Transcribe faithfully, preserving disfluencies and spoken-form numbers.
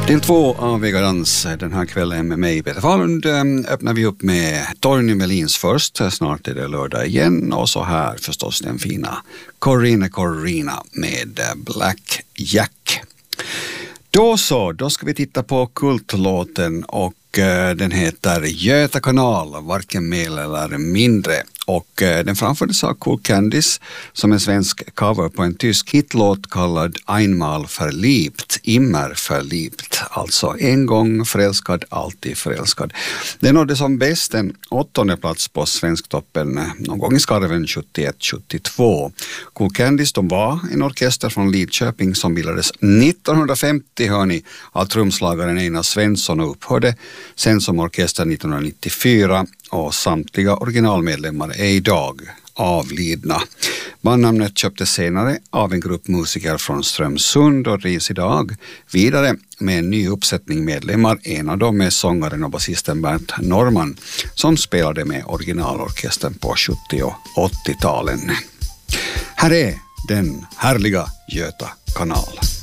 Del två av Vegadans den här kvällen med mig, Peter Fahlund, öppnar vi upp med Torgny Melins först. Snart är det lördag igen och så här förstås den fina Corrina Corrina med Black Jack. Då så, då ska vi titta på kultlåten och den heter Göta kanal, varken mer eller mindre. Och den framfördes av Cool Candice som en svensk cover på en tysk hitlåt kallad Einmal verliebt, immer verliebt. Alltså en gång förälskad, alltid förälskad. Den nådde som bäst en åttonde plats på Svensktoppen någon gång i skarven sjuttioett sjuttiotvå. Cool Candice, de var en orkester från Lidköping som bildades nittonhundrafemtio, hörni, av trumslagaren Einar Svensson och upphörde sen som orkester nittonhundranittiofyra. Och samtliga originalmedlemmar är idag avlidna. Bandnamnet köptes senare av en grupp musiker från Strömsund och drivs idag vidare med en ny uppsättning medlemmar. En av dem är sångaren och basisten Bernt Norman som spelade med originalorkestern på sjuttio- och åttio-talen. Här är den härliga Göta kanal.